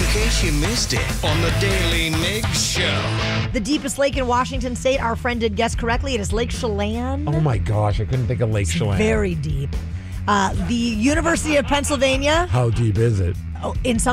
case you missed it on the Daily Migs Show. The deepest lake in Washington State, our friend did guess correctly. It is Lake Chelan. Oh my gosh, I couldn't think of Lake Chelan. Very deep. The University of Pennsylvania. How deep is it? In some